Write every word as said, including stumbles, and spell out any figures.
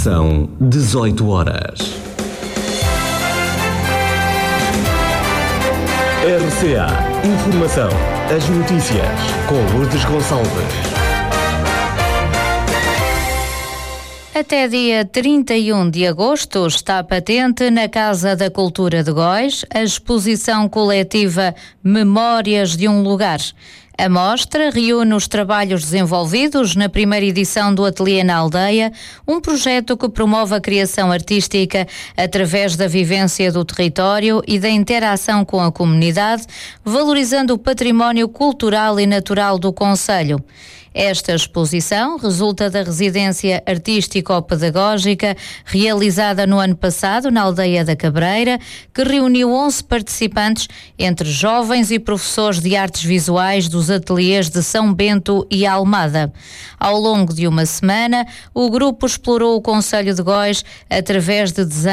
São dezoito horas. R C A Informação. As notícias com Lourdes Gonçalves. Até dia trinta e um de agosto está patente na Casa da Cultura de Góis a exposição coletiva Memórias de um Lugar. A mostra reúne os trabalhos desenvolvidos na primeira edição do Ateliê na Aldeia, um projeto que promove a criação artística através da vivência do território e da interação com a comunidade, valorizando o património cultural e natural do concelho. Esta exposição resulta da residência artístico-pedagógica realizada no ano passado na Aldeia da Cabreira, que reuniu onze participantes, entre jovens e professores de artes visuais dos ateliês de São Bento e Almada. Ao longo de uma semana, o grupo explorou o concelho de Góis através de desenhos